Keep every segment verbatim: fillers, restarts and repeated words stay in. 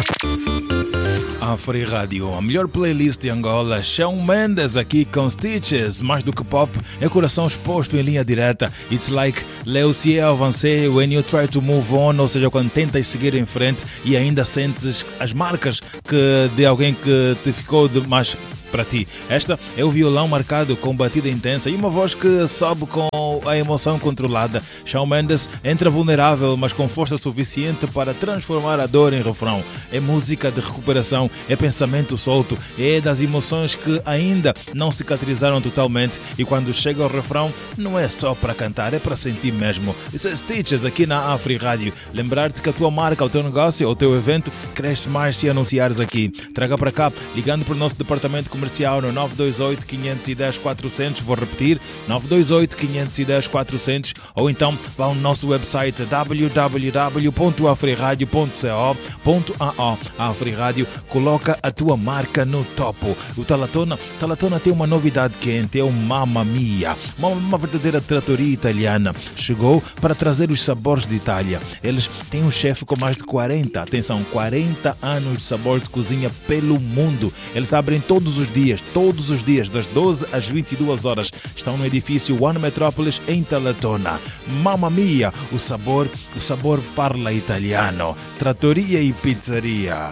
Afri Rádio, a melhor playlist de Angola. Shawn Mendes aqui com Stitches. Mais do que pop, é coração exposto em linha direta. It's like Leo Ciel avancé when you try to move on, ou seja, quando tentas seguir em frente e ainda sentes as marcas que, de alguém que te ficou de mais para ti. Esta é o violão marcado com batida intensa e uma voz que sobe com a emoção controlada. Shawn Mendes entra vulnerável, mas com força suficiente para transformar a dor em refrão. É música de recuperação, é pensamento solto, é das emoções que ainda não cicatrizaram totalmente, e quando chega ao refrão não é só para cantar, é para sentir mesmo. Isso é Stitches aqui na Afri Rádio. Lembrar-te que a tua marca, o teu negócio, o teu evento cresce mais se anunciares aqui. Traga para cá, ligando para o nosso departamento comercial no nove dois oito, cinco um zero, quatro zero zero, vou repetir, nove dois oito, cinco um zero, quatro zero zero, ou então vá ao nosso website w w w ponto afriradio ponto co ponto a o. A Afri Rádio coloca a tua marca no topo. O Talatona, Talatona tem uma novidade quente, é o Mamma Mia, uma, uma verdadeira tratoria italiana. Chegou para trazer os sabores de Itália. Eles têm um chefe com mais de quarenta, atenção, quarenta anos de sabor de cozinha pelo mundo. Eles abrem todos os dias, todos os dias, das doze às vinte e duas horas. Estão no edifício One Metrópolis em Talatona. Mamma Mia, o sabor, o sabor parla italiano. Trattoria e pizzeria.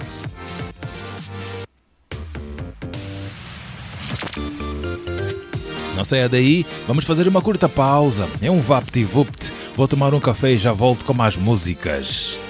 Não saia daí, vamos fazer uma curta pausa. É um vapt-vupt. Vou tomar um café e já volto com mais músicas.